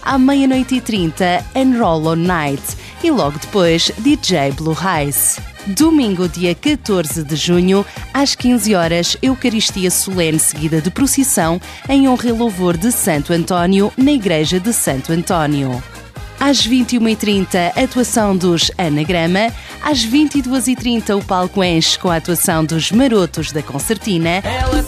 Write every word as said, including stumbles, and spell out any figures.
à meia-noite e trinta, Unroll on Night e logo depois D J Blue Eyes. Domingo, dia catorze de junho, às quinze horas, Eucaristia Solene seguida de procissão em honra e louvor de Santo António, na Igreja de Santo António. Às vinte e uma e trinta, atuação dos Anagrama. Às vinte e duas e trinta, o palco enche com a atuação dos Marotos da Concertina.